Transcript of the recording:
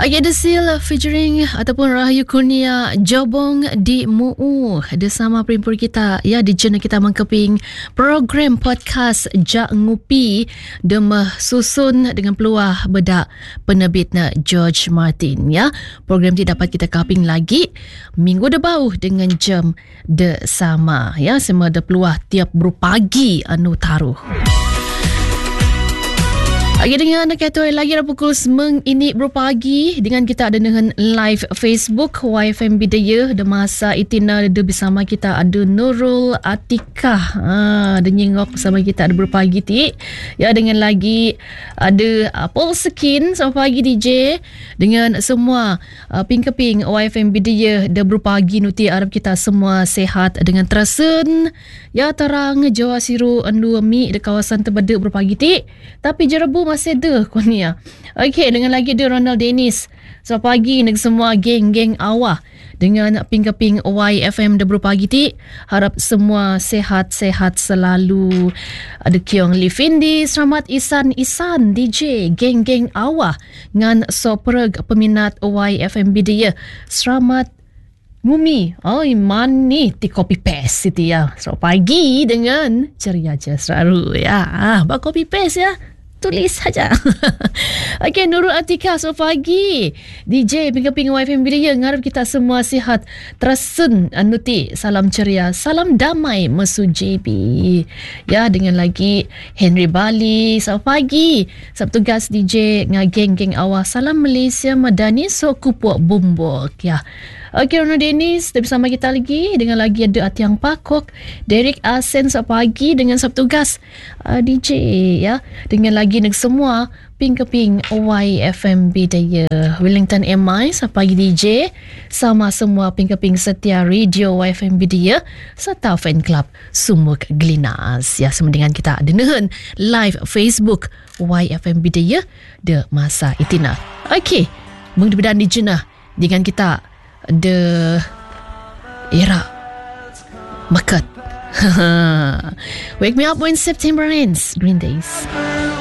Agenda Seal featuring ataupun Rahayu Kurnia Jobong di Mu'u bersama perimpur kita ya di jurnal kita mengkeping program podcast Jak Ngupi demah susun dengan peluah bedak penerbitnya George Martin ya. Program ini dapat kita kaping lagi minggu debau dengan jam de sama ya, semua ada peluah tiap berpagi anu taruh. Lagi dengan kata lagi dah pukul semeng ini berpagi dengan kita ada dengan live Facebook YFM Bidaya ada masa itina ada bersama kita ada Nurul Atikah ada nyengok bersama kita ada berpagi ti ya, dengan lagi ada Paul Sekin selamat pagi DJ dengan semua ping-keping YFM Bidaya ada berpagi nuti harap kita semua sehat dengan terasen ya, terang Jawa Siru andu mi di kawasan terbeda berpagi ti tapi jerebu masih ada Kurnia. Okey, dengan lagi ada Ronald Dennis. Selamat pagi dengan semua geng-geng awah dengan ping-keping YFM de pagi ti. Harap semua sehat-sehat selalu. Ada Kiong Livindi, selamat Isan DJ geng-geng awah ngan sopreg peminat YFM Bidaya. Selamat Mumi, mani ti copy paste itu ya. Selamat pagi dengan ceria je selalu ya. Bak copy paste ya. Tulis saja. Okey, Nurul Atika selamat pagi. DJ ping-keping YFM Bidaya ngarap kita semua sihat. Terasun anuti salam ceria, salam damai mesu JB. Ya, dengan lagi Henry Bali selamat pagi. Sabtu gas DJ ngageng-geng awak. Salam Malaysia Madani so kupuak bumbok ya. Okey, Ronald Dennis bersama kita lagi dengan lagi ada Atiang Pakok, Derek Asen selamat pagi dengan Sabtu gas DJ ya, dengan lagi nak semua ping-keping YFM Bidaya. Wellington MI selamat pagi DJ sama semua ping-keping setia radio YFM Bidaya serta fan club Sumuk Glinas ya, sama dengan kita dengan live Facebook YFM Bidaya de masa itina. Okey, mengdebedan di jenah dengan kita the era market. Wake me up when September ends. Green Days.